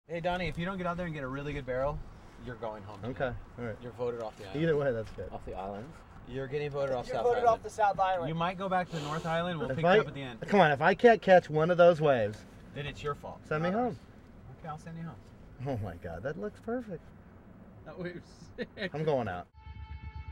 Hey, Donnie, if you don't get out there and get a really good barrel, you're going home. Okay, all right. You're voted off the island. Either way, that's good. Off the island. You're getting voted off You're South voted Island. off the South Island. You might go back to the North Island. We'll If pick I- you up at the end. Come on, if I can't catch one of those waves, Then it's your fault. send me not home. ours. Okay, I'll send you home. Oh my God, that looks perfect. That wave's sick. I'm going out.